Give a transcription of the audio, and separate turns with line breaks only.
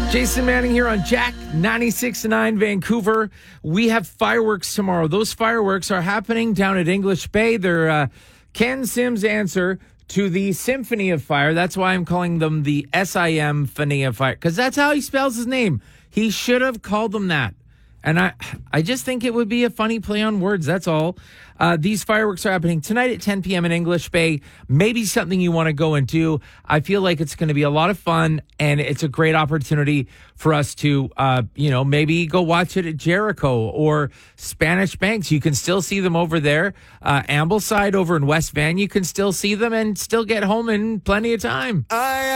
Jason Manning here on Jack 96.9 Vancouver. We have fireworks tomorrow. Those fireworks are happening down at English Bay. They're Ken Sims' answer to the Symphony of Fire. That's why I'm calling them the Symphony of Fire, because that's how he spells his name. He should have called them that. And I just think it would be a funny play on words. That's all. These fireworks are happening tonight at 10 p.m. in English Bay. Maybe something you want to go and do. I feel like it's going to be a lot of fun, and it's a great opportunity for us to, maybe go watch it at Jericho or Spanish Banks. You can still see them over there. Ambleside over in West Van, you can still see them and still get home in plenty of time.